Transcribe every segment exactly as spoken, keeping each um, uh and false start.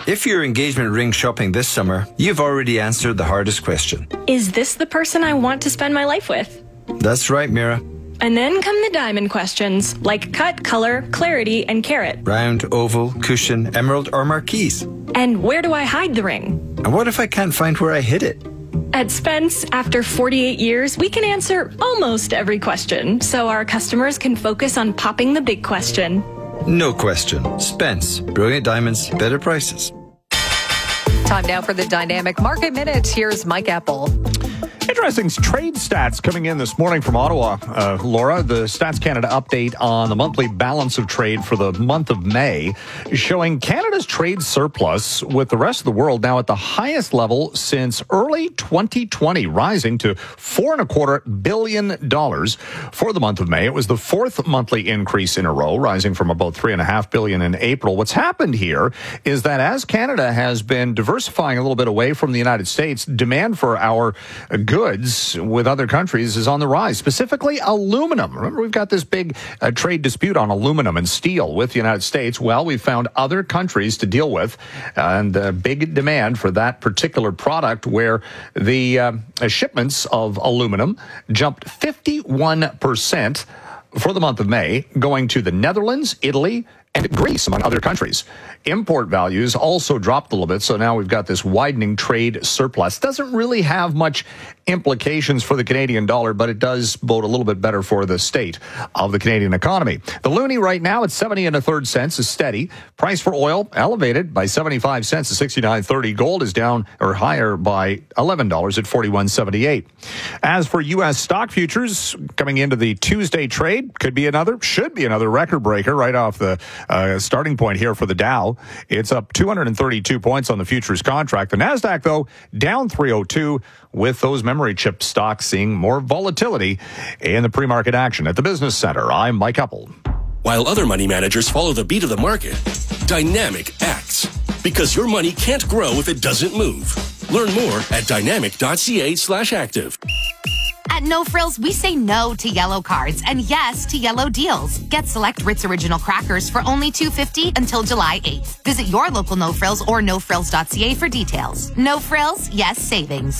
If you're engagement ring shopping this summer, you've already answered the hardest question. Is this the person I want to spend my life with? That's right, Mira. And then come the diamond questions, like cut, color, clarity, and carat. Round, oval, cushion, emerald, or marquise. And where do I hide the ring? And what if I can't find where I hid it? At Spence, after forty-eight years, we can answer almost every question, so our customers can focus on popping the big question. No question. Spence. Brilliant diamonds, better prices. Time now for the Dynamic Market Minute. Here's Mike Apple. Interesting trade stats coming in this morning from Ottawa. Uh, Laura, the Stats Canada update on the monthly balance of trade for the month of May is showing Canada's trade surplus with the rest of the world now at the highest level since early twenty twenty, rising to four and a quarter billion dollars for the month of May. It was the fourth monthly increase in a row, rising from about three and a half billion in April. What's happened here is that as Canada has been diversifying a little bit away from the United States, demand for our goods with other countries is on the rise, specifically aluminum. Remember, we've got this big uh, trade dispute on aluminum and steel with the United States. Well, we've found other countries to deal with, and uh, big demand for that particular product, where the uh, shipments of aluminum jumped fifty-one percent for the month of May, going to the Netherlands, Italy, and Greece, among other countries. Import values also dropped a little bit, so now we've got this widening trade surplus. Doesn't really have much implications for the Canadian dollar, but it does bode a little bit better for the state of the Canadian economy. The loonie right now at seventy and a third cents is steady. Price for oil elevated by seventy-five cents to sixty-nine thirty. Gold is down or higher by eleven dollars at forty-one seventy-eight. As for U S stock futures coming into the Tuesday trade, could be another, should be another record breaker right off the uh, starting point here for the Dow. It's up two hundred thirty-two points on the futures contract. The NASDAQ, though, down three oh two, with those memory chip stocks seeing more volatility in the pre-market action. At the Business Center, I'm Mike Apple. While other money managers follow the beat of the market, Dynamic acts. Because your money can't grow if it doesn't move. Learn more at dynamic.ca slash active. At No Frills, we say no to yellow cards and yes to yellow deals. Get select Ritz Original crackers for only two dollars and fifty cents until July eighth. Visit your local No Frills or no frills dot c a for details. No Frills, yes savings.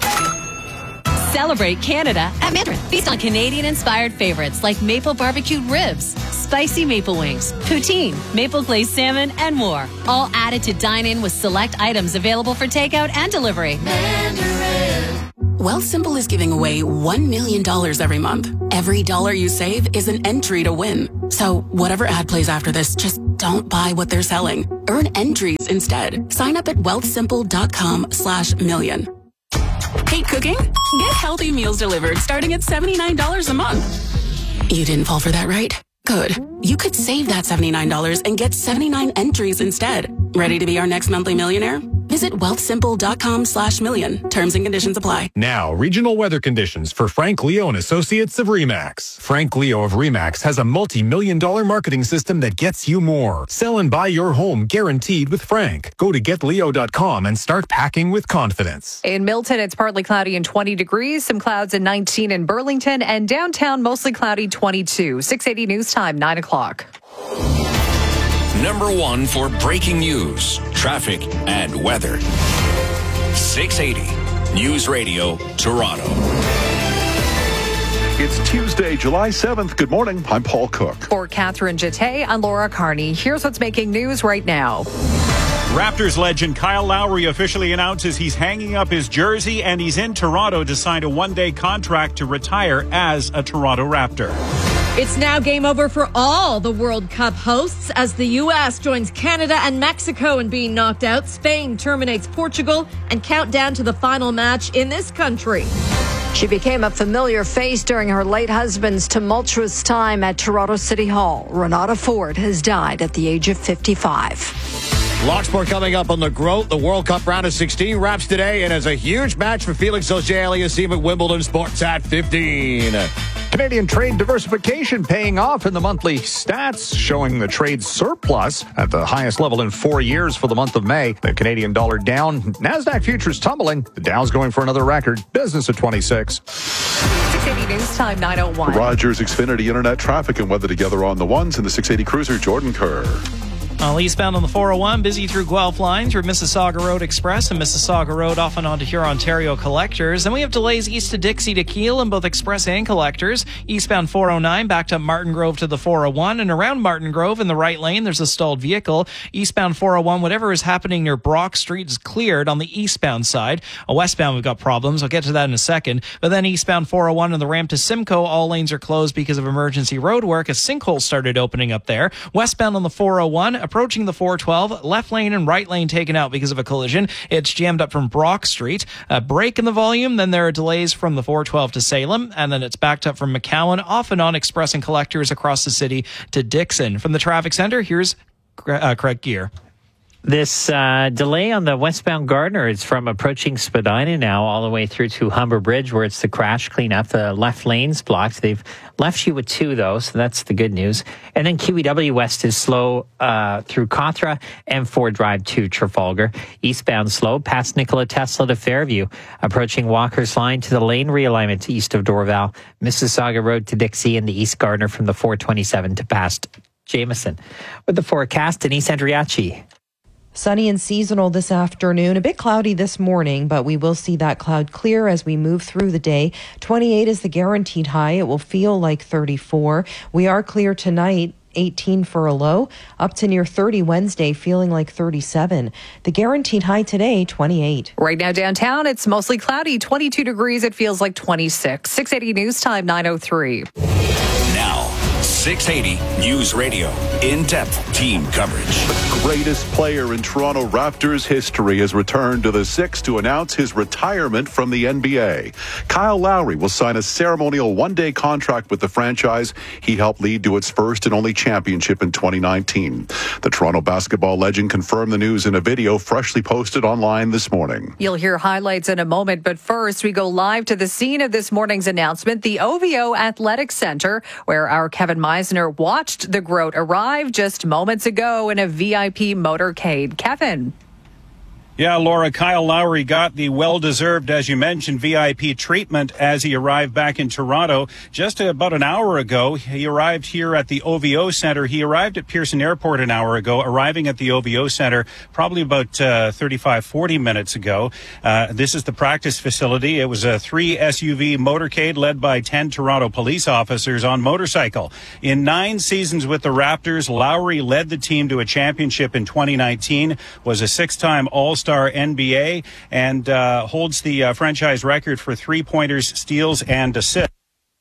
Celebrate Canada at Mandarin. Feast on Canadian-inspired favorites like maple barbecued ribs, spicy maple wings, poutine, maple glazed salmon, and more. All added to dine in with select items available for takeout and delivery. Mandarin. Wealthsimple is giving away one million dollars every month. Every dollar you save is an entry to win. So whatever ad plays after this, just don't buy what they're selling. Earn entries instead. Sign up at wealthsimple.com slash million. Hate cooking? Get healthy meals delivered starting at seventy-nine dollars a month. You didn't fall for that, right? Good. You could save that seventy-nine dollars and get seventy-nine entries instead. Ready to be our next monthly millionaire? Visit wealthsimple.com slash million. Terms and conditions apply. Now, regional weather conditions for Frank Leo and Associates of RE/MAX. Frank Leo of RE/MAX has a multi-million dollar marketing system that gets you more. Sell and buy your home guaranteed with Frank. Go to get leo dot com and start packing with confidence. In Milton, it's partly cloudy and twenty degrees. Some clouds and nineteen in Burlington. And downtown, mostly cloudy, twenty-two. six eighty News Time, nine o'clock. Number one for breaking news, traffic, and weather. six eighty News Radio, Toronto. It's Tuesday, July seventh. Good morning. I'm Paul Cook. For Catherine Jette, I'm Laura Carney. Here's what's making news right now. Raptors legend Kyle Lowry officially announces he's hanging up his jersey and he's in Toronto to sign a one-day contract to retire as a Toronto Raptor. It's now game over for all the World Cup hosts as the U S joins Canada and Mexico in being knocked out. Spain terminates Portugal and countdown to the final match in this country. She became a familiar face during her late husband's tumultuous time at Toronto City Hall. Renata Ford has died at the age of fifty-five. Lots more coming up on the growth. The World Cup round of sixteen wraps today and has a huge match for Felix Auger-Aliassime at Wimbledon. Sports at fifteen. Canadian trade diversification paying off in the monthly stats, showing the trade surplus at the highest level in four years for the month of May. The Canadian dollar down, NASDAQ futures tumbling. The Dow's going for another record. Business at twenty-six. six eighty News Time, nine oh one. Rogers Xfinity Internet traffic and weather together on the ones in the six eighty Cruiser. Jordan Kerr. Well, eastbound on the four oh one, busy through Guelph line, through Mississauga Road Express and Mississauga Road off and onto Huron-Ontario collectors. Then we have delays east to Dixie to Kiel in both express and collectors. Eastbound four oh nine backed up Martin Grove to the four oh one, and around Martin Grove in the right lane, there's a stalled vehicle. Eastbound four oh one, whatever is happening near Brock Street is cleared on the eastbound side. A westbound, we've got problems. I'll get to that in a second. But then eastbound four oh one and the ramp to Simcoe, all lanes are closed because of emergency road work as sinkholes started opening up there. Westbound on the four oh one, approaching the four twelve, left lane and right lane taken out because of a collision. It's jammed up from Brock Street. A break in the volume, then there are delays from the four twelve to Salem, and then it's backed up from McCowan, off and on express and collectors across the city to Dixon. From the traffic center, here's uh, Craig Gear. This uh, delay on the westbound Gardner is from approaching Spadina now all the way through to Humber Bridge, where it's the crash cleanup. The left lane's blocked. They've left you with two, though, so that's the good news. And then Q E W West is slow uh, through Cawthra and Ford Drive to Trafalgar. Eastbound slow past Nikola Tesla to Fairview. Approaching Walker's Line to the lane realignment east of Dorval. Mississauga Road to Dixie and the East Gardner from the four twenty-seven to past Jameson. With the forecast, Denise Andriachi. Sunny and seasonal this afternoon. A bit cloudy this morning, but we will see that cloud clear as we move through the day. twenty-eight is the guaranteed high. It will feel like thirty-four. We are clear tonight. eighteen for a low, up to near thirty Wednesday, feeling like thirty-seven. The guaranteed high today, twenty-eight. Right now downtown, it's mostly cloudy, twenty-two degrees. It feels like twenty-six. six eighty News Time, nine oh three. Now, six eighty News Radio. In-depth team coverage. The greatest player in Toronto Raptors history has returned to the Six to announce his retirement from the N B A. Kyle Lowry will sign a ceremonial one-day contract with the franchise he helped lead to its first and only championship in twenty nineteen. The Toronto basketball legend confirmed the news in a video freshly posted online this morning. You'll hear highlights in a moment, but first we go live to the scene of this morning's announcement, the O V O Athletic Center, where our Kevin Meisner watched the Groat arrive just moments ago in a V I P motorcade. Kevin. Yeah, Laura, Kyle Lowry got the well-deserved, as you mentioned, V I P treatment as he arrived back in Toronto. Just about an hour ago, he arrived here at the O V O Center. He arrived at Pearson Airport an hour ago, arriving at the O V O Center probably about uh, thirty-five, forty minutes ago. Uh, this is the practice facility. It was a three S U V motorcade led by ten Toronto police officers on motorcycle. In nine seasons with the Raptors, Lowry led the team to a championship in twenty nineteen, was a six-time All-Star N B A, and uh, holds the uh, franchise record for three-pointers, steals, and assists.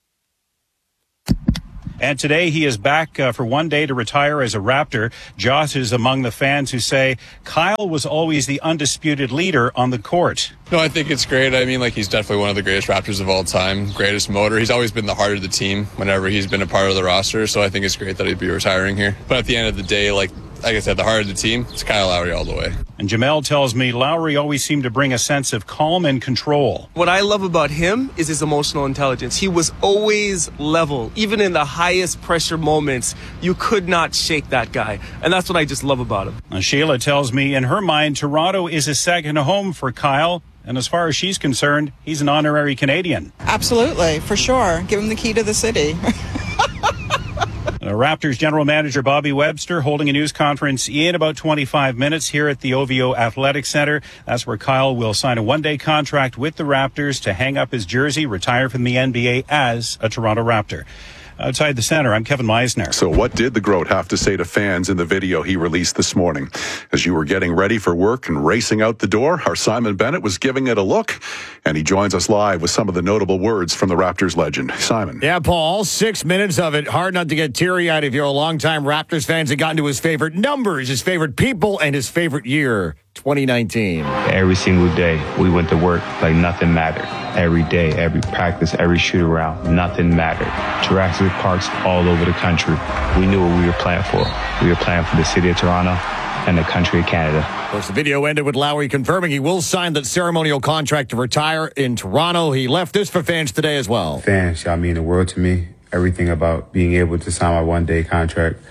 And today he is back uh, for one day to retire as a Raptor. Josh is among the fans who say Kyle was always the undisputed leader on the court. No, I think it's great. I mean, like, he's definitely one of the greatest Raptors of all time, greatest motor. He's always been the heart of the team whenever he's been a part of the roster, so I think it's great that he'd be retiring here. But at the end of the day, like, like I said, the heart of the team, it's Kyle Lowry all the way. And Jamel tells me Lowry always seemed to bring a sense of calm and control. What I love about him is his emotional intelligence. He was always level. Even in the highest pressure moments, you could not shake that guy. And that's what I just love about him. And Sheila tells me in her mind, Toronto is a second home for Kyle. And as far as she's concerned, he's an honorary Canadian. Absolutely, for sure. Give him the key to the city. The Raptors general manager Bobby Webster holding a news conference in about twenty-five minutes here at the O V O Athletic Center. That's where Kyle will sign a one-day contract with the Raptors to hang up his jersey, retire from the N B A as a Toronto Raptor. Outside the center, I'm Kevin Meisner. So what did the Groat have to say to fans in the video he released this morning? As you were getting ready for work and racing out the door, our Simon Bennett was giving it a look, and he joins us live with some of the notable words from the Raptors legend. Simon. Yeah, Paul, all six minutes of it. Hard not to get teary-eyed if you're a longtime Raptors fan and got into his favorite numbers, his favorite people, and his favorite year, twenty nineteen. Every single day, we went to work like nothing mattered. Every day, every practice, every shoot around, nothing mattered. Jurassic Parks all over the country. We knew what we were playing for. We were playing for the city of Toronto and the country of Canada. Of course, the video ended with Lowry confirming he will sign that ceremonial contract to retire in Toronto. He left this for fans today as well. Fans, y'all mean the world to me. Everything about being able to sign my one-day contract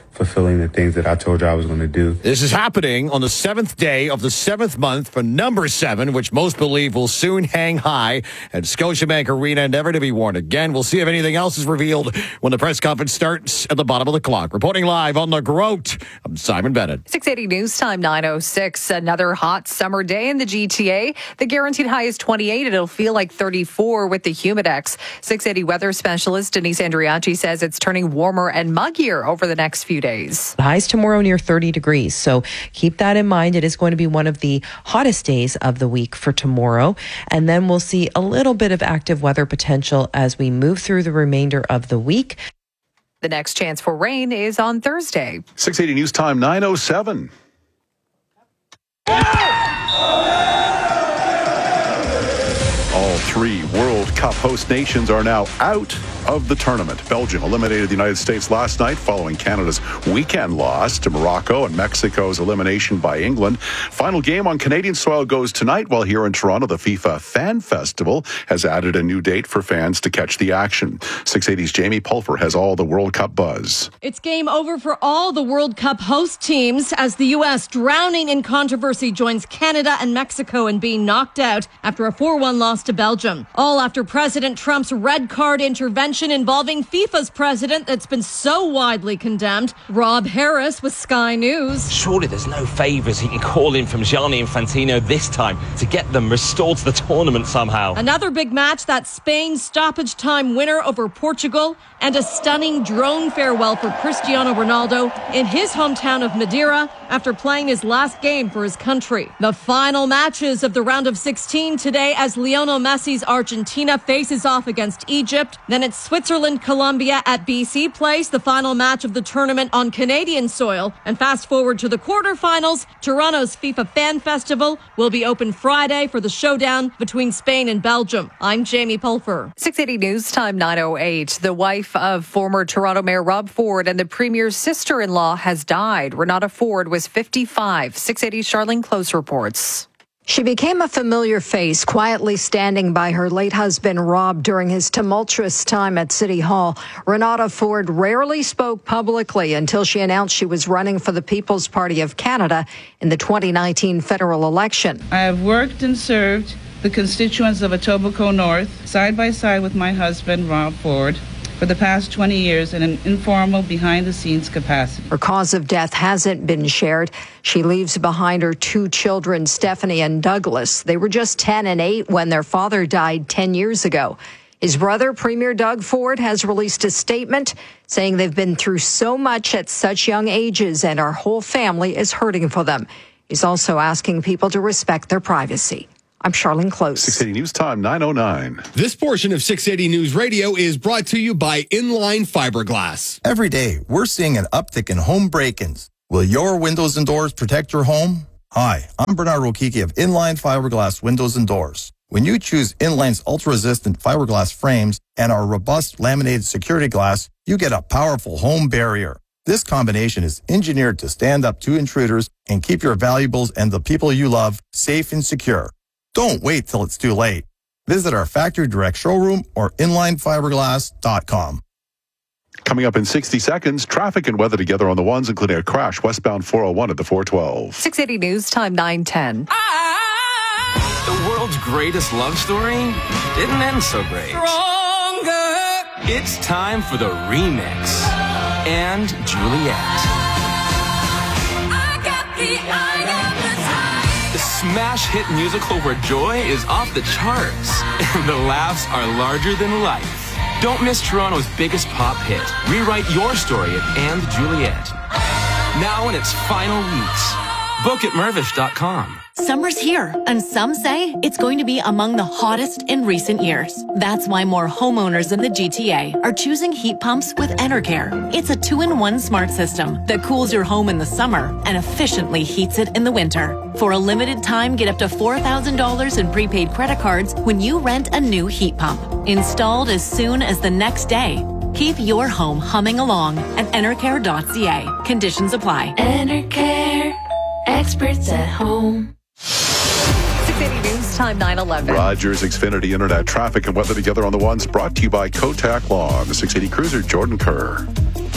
fulfilling the things that I told you I was going to do. This is happening on the seventh day of the seventh month for number seven, which most believe will soon hang high at Scotiabank Arena, never to be worn again. We'll see if anything else is revealed when the press conference starts at the bottom of the clock. Reporting live on the Groat, I'm Simon Bennett. six eighty News Time, nine oh six. Another hot summer day in the G T A. The guaranteed high is twenty-eight. It'll feel like thirty-four with the Humidex. six eighty weather specialist Denise Andriacci says it's turning warmer and muggier over the next few days. Highs tomorrow near thirty degrees. So keep that in mind. It is going to be one of the hottest days of the week for tomorrow. And then we'll see a little bit of active weather potential as we move through the remainder of the week. The next chance for rain is on Thursday. six eighty News Time, nine oh seven. All three World Cup host nations are now out of the tournament. Belgium eliminated the United States last night following Canada's weekend loss to Morocco and Mexico's elimination by England. Final game on Canadian soil goes tonight, while here in Toronto, the FIFA Fan Festival has added a new date for fans to catch the action. six eighty's Jamie Pulfer has all the World Cup buzz. It's game over for all the World Cup host teams as the U S, drowning in controversy, joins Canada and Mexico in being knocked out after a four one loss to Belgium. All after President Trump's red card intervention involving FIFA's president that's been so widely condemned. Rob Harris with Sky News. Surely there's no favours he can call in from Gianni Infantino this time to get them restored to the tournament somehow. Another big match, that Spain stoppage time winner over Portugal, and a stunning drone farewell for Cristiano Ronaldo in his hometown of Madeira after playing his last game for his country. The final matches of the round of sixteen today as Lionel Messi's Argentina faces off against Egypt. Then it's Switzerland, Colombia at B C Place, the final match of the tournament on Canadian soil. And fast forward to the quarterfinals, Toronto's FIFA Fan Festival will be open Friday for the showdown between Spain and Belgium. I'm Jamie Pulfer. six eighty News Time, nine oh eight. The wife of former Toronto Mayor Rob Ford and the Premier's sister-in-law has died. Renata Ford was fifty-five. six eighty Charlene Close reports. She became a familiar face, quietly standing by her late husband, Rob, during his tumultuous time at City Hall. Renata Ford rarely spoke publicly until she announced she was running for the People's Party of Canada in the twenty nineteen federal election. I have worked and served the constituents of Etobicoke North side by side with my husband, Rob Ford, for the past twenty years in an informal, behind-the-scenes capacity. Her cause of death hasn't been shared. She leaves behind her two children, Stephanie and Douglas. They were just ten and eight when their father died ten years ago. His brother, Premier Doug Ford, has released a statement saying they've been through so much at such young ages and our whole family is hurting for them. He's also asking people to respect their privacy. I'm Charlene Close. six eighty News Time, nine oh nine. This portion of six eighty News Radio is brought to you by Inline Fiberglass. Every day, we're seeing an uptick in home break-ins. Will your windows and doors protect your home? Hi, I'm Bernard Rokiki of Inline Fiberglass Windows and Doors. When you choose Inline's ultra-resistant fiberglass frames and our robust laminated security glass, you get a powerful home barrier. This combination is engineered to stand up to intruders and keep your valuables and the people you love safe and secure. Don't wait till it's too late. Visit our factory direct showroom or inline fiberglass dot com. Coming up in sixty seconds, traffic and weather together on the ones, including a crash westbound four oh one at the four twelve. six eighty News Time, nine ten. The world's greatest love story didn't end so great. Stronger. It's time for the remix. And Juliet. I got the eye of the time. The smash hit musical where joy is off the charts and the laughs are larger than life. Don't miss Toronto's biggest pop hit. Rewrite your story at And Juliet. Now in its final weeks. Book at Mervish dot com. Summer's here, and some say it's going to be among the hottest in recent years. That's why more homeowners in the G T A are choosing heat pumps with Enercare. It's a two-in-one smart system that cools your home in the summer and efficiently heats it in the winter. For a limited time, get up to four thousand dollars in prepaid credit cards when you rent a new heat pump. Installed as soon as the next day. Keep your home humming along at Enercare dot c a. Conditions apply. Enercare. Experts at home. six eighty News Time, nine eleven. Rogers Xfinity Internet traffic and weather together on the ones, brought to you by Kotak Law. The six eighty Cruiser, Jordan Kerr.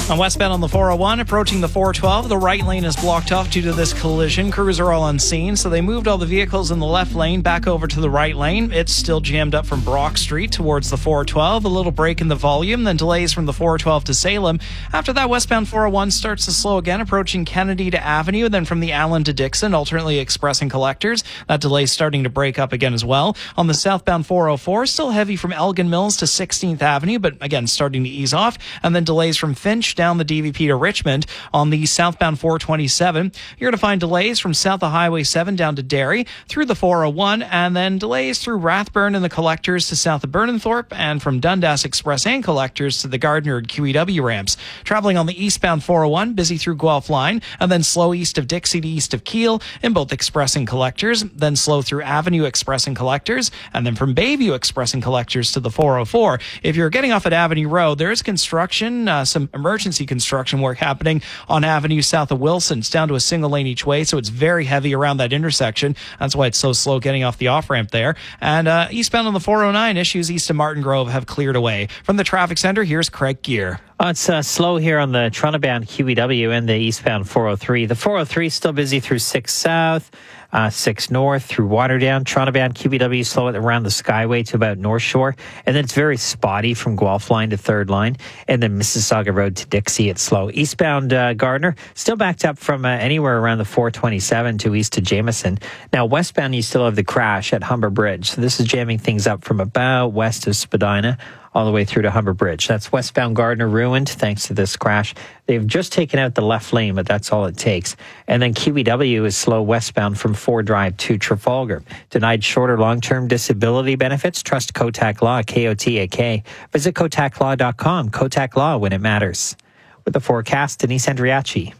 On westbound on the four oh one, approaching the four twelve, the right lane is blocked off due to this collision. Crews are all on scene, so they moved all the vehicles in the left lane back over to the right lane. It's still jammed up from Brock Street towards the four twelve. A little break in the volume, then delays from the four twelve to Salem. After that, westbound four oh one starts to slow again, approaching Kennedy to Avenue, then from the Allen to Dixon, alternately expressing collectors. That delay starting to break up again as well. On the southbound four oh four, still heavy from Elgin Mills to sixteenth Avenue, but again starting to ease off. And then delays from Finch down the D V P to Richmond. On the southbound four twenty-seven, you're going to find delays from south of Highway seven down to Derry, through the four oh one, and then delays through Rathburn and the collectors to south of Burnenthorpe, and from Dundas Express and collectors to the Gardner and Q E W ramps. Traveling on the eastbound four oh one, busy through Guelph Line, and then slow east of Dixie to east of Kiel in both Express and collectors, then slow through Avenue Express and collectors, and then from Bayview Express and collectors to the four oh four. If you're getting off at Avenue Road, there is construction, uh, some emergency construction work happening on Avenue south of Wilson. It's down to a single lane each way, so it's very heavy around that intersection. That's why it's so slow getting off the off-ramp there. And uh, eastbound on the four oh nine, issues east of Martin Grove have cleared away. From the traffic center, here's Craig Gear. Oh, it's uh, slow here on the Toronto-bound Q E W and the eastbound four oh three. The four oh three is still busy through six South, uh, six North, through Waterdown. Toronto-bound Q E W slow around the Skyway to about North Shore. And then it's very spotty from Guelph Line to Third Line. And then Mississauga Road to Dixie, it's slow. Eastbound uh, Gardner, still backed up from uh, anywhere around the four twenty-seven to east to Jameson. Now, westbound, you still have the crash at Humber Bridge. So this is jamming things up from about west of Spadina all the way through to Humber Bridge. That's westbound Gardner ruined thanks to this crash. They've just taken out the left lane, but that's all it takes. And then Q E W is slow westbound from Ford Drive to Trafalgar. Denied shorter long-term disability benefits? Trust Kotak Law, K O T A K. Visit kotak law dot com. Kotak Law, when it matters. With the forecast, Denise Andriachi.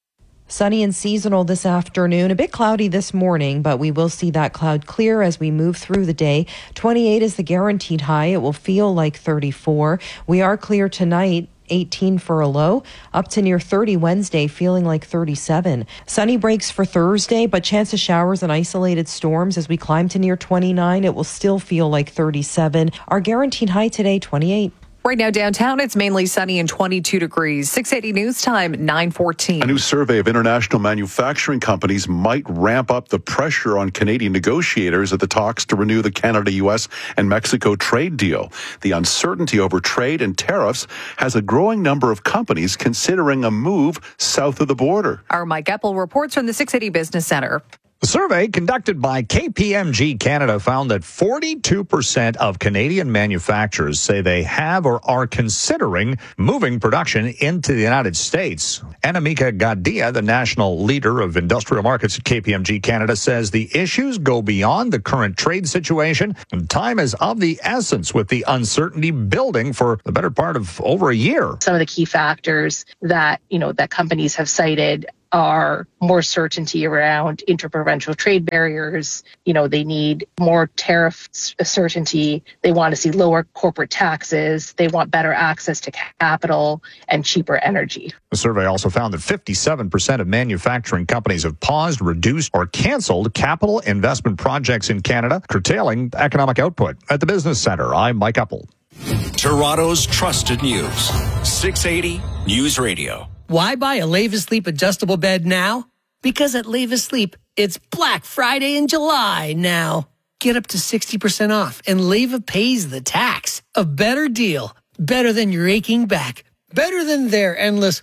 Sunny and seasonal this afternoon. A bit cloudy this morning, but we will see that cloud clear as we move through the day. twenty-eight is the guaranteed high. It will feel like thirty-four. We are clear tonight. eighteen for a low, up to near thirty Wednesday, feeling like thirty-seven. Sunny breaks for Thursday, but chance of showers and isolated storms as we climb to near twenty-nine. It will still feel like thirty-seven. Our guaranteed high today, twenty-eight. Right now downtown, it's mainly sunny and twenty-two degrees. six eighty news time, nine fourteen. A new survey of international manufacturing companies might ramp up the pressure on Canadian negotiators at the talks to renew the Canada, U S, and Mexico trade deal. The uncertainty over trade and tariffs has a growing number of companies considering a move south of the border. Our Mike Eppel reports from the six eighty Business Center. A survey conducted by K P M G Canada found that forty-two percent of Canadian manufacturers say they have or are considering moving production into the United States. Anamika Gadia, the national leader of industrial markets at K P M G Canada, says the issues go beyond the current trade situation, and time is of the essence with the uncertainty building for the better part of over a year. Some of the key factors that, you know, that companies have cited are more certainty around interprovincial trade barriers. You know, they need more tariff certainty. They want to see lower corporate taxes. They want better access to capital and cheaper energy. The survey also found that fifty-seven percent of manufacturing companies have paused, reduced, or canceled capital investment projects in Canada, curtailing economic output. At the Business Center, I'm Mike Eppel. Toronto's trusted news. six eighty News Radio. Why buy a Leva Sleep adjustable bed now? Because at Leva Sleep, it's Black Friday in July now. Get up to sixty percent off, and Leva pays the tax. A better deal. Better than your aching back. Better than their endless...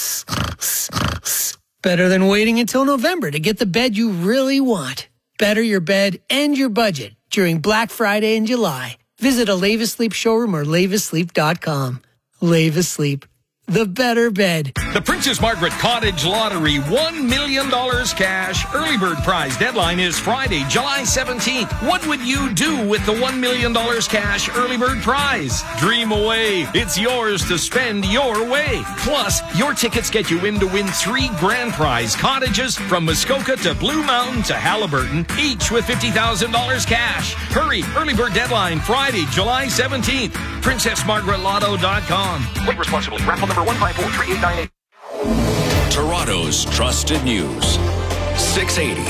Better than waiting until November to get the bed you really want. Better your bed and your budget during Black Friday in July. Visit a Leva Sleep showroom or leva sleep dot com. Leva Sleep. The better bed. The Princess Margaret Cottage Lottery, one million dollars cash. Early bird prize deadline is Friday, July seventeenth. What would you do with the one million dollars cash early bird prize? Dream away. It's yours to spend your way. Plus, your tickets get you in to win three grand prize cottages from Muskoka to Blue Mountain to Halliburton, each with fifty thousand dollars cash. Hurry. Early bird deadline Friday, July seventeenth. princess margaret lotto dot com. Play responsibly. Raffle number one five four three eight nine eight. Toronto's trusted news. six eighty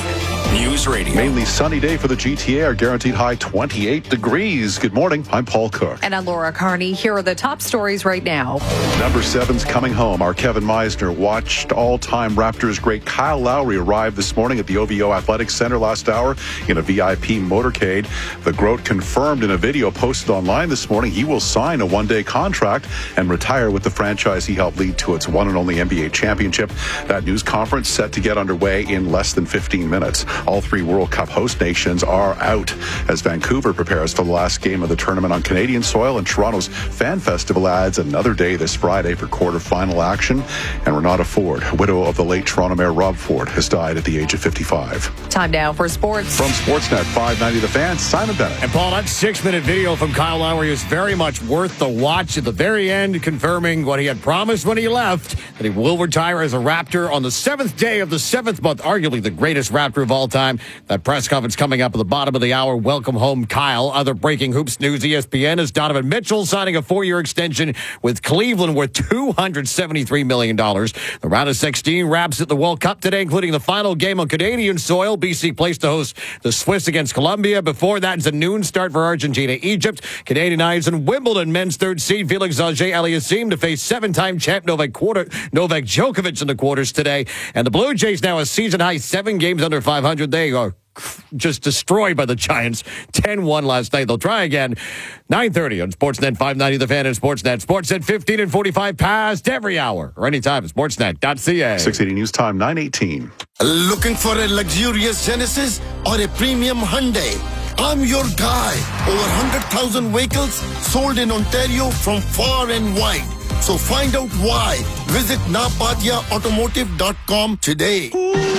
News Radio. Mainly sunny day for the G T A. Our guaranteed high twenty-eight degrees. Good morning. I'm Paul Cook. And I'm Laura Carney. Here are the top stories right now. Number seven's coming home. Our Kevin Meisner watched all-time Raptors great Kyle Lowry arrive this morning at the O V O Athletics Center last hour in a V I P motorcade. The GROAT confirmed in a video posted online this morning he will sign a one-day contract and retire with the franchise he helped lead to its one and only N B A championship. That news conference set to get underway in less than fifteen minutes. All three World Cup host nations are out as Vancouver prepares for the last game of the tournament on Canadian soil, and Toronto's Fan Festival adds another day this Friday for quarterfinal action. And Renata Ford, widow of the late Toronto Mayor Rob Ford, has died at the age of fifty-five. Time now for sports. From Sportsnet five ninety The Fan, Simon Bennett. And Paul, that six-minute video from Kyle Lowry is very much worth the watch. At the very end, confirming what he had promised when he left, that he will retire as a Raptor on the seventh day of the seventh month, arguably the greatest Raptor of all time. That press conference coming up at the bottom of the hour. Welcome home, Kyle. Other breaking hoops news, E S P N is Donovan Mitchell signing a four-year extension with Cleveland worth two hundred seventy-three million dollars. The round of sixteen wraps at the World Cup today, including the final game on Canadian soil. B C placed to host the Swiss against Colombia. Before that, it's a noon start for Argentina, Egypt. Canadian Eyes and Wimbledon men's third seed Felix Auger-Aliassime to face seven-time champ Novak, quarter, Novak Djokovic in the quarters today. And the Blue Jays now a season-high seven games under five hundred. They are just destroyed by the Giants. ten one last night. They'll try again. nine thirty on Sportsnet five ninety The Fan and Sportsnet. Sportsnet fifteen and forty-five past every hour or anytime at sportsnet dot c a. six eighty News Time, nine eighteen. Looking for a luxurious Genesis or a premium Hyundai? I'm your guy. Over one hundred thousand vehicles sold in Ontario from far and wide. So find out why. Visit napatia automotive dot com today.